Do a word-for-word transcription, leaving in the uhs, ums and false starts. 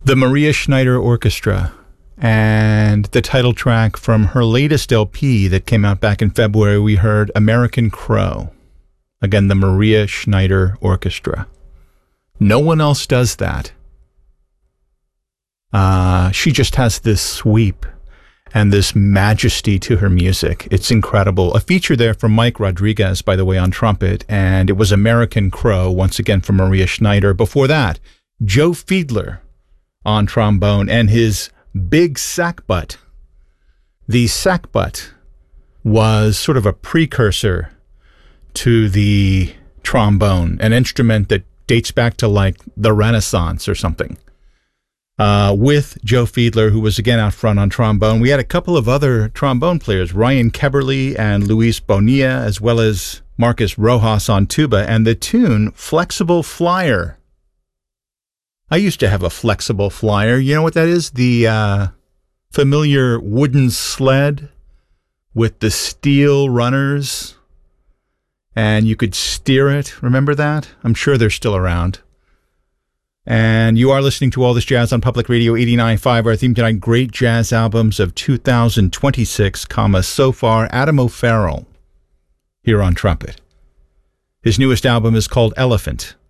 the Maria Schneider Orchestra, and the title track from her latest L P that came out back in February, we heard American Crow. Again, the Maria Schneider Orchestra. No one else does that. Uh, she just has this sweep and this majesty to her music. It's incredible. A feature there from Mike Rodriguez, by the way, on trumpet, and it was American Crow, once again from Maria Schneider. Before that, Joe Fiedler on trombone and his big sackbut. The sackbut was sort of a precursor to the trombone, an instrument that dates back to like the Renaissance or something. Uh, with Joe Fiedler, who was again out front on trombone. We had a couple of other trombone players, Ryan Keberly and Luis Bonilla, as well as Marcus Rojas on tuba, and the tune Flexible Flyer. I used to have a flexible flyer. You know what that is? The uh, familiar wooden sled with the steel runners, and you could steer it. Remember that? I'm sure they're still around. And you are listening to All This Jazz on Public Radio eighty-nine point five. Our theme tonight, great jazz albums of two thousand twenty-six, comma, so far. Adam O'Farrell here on trumpet. His newest album is called Elephant.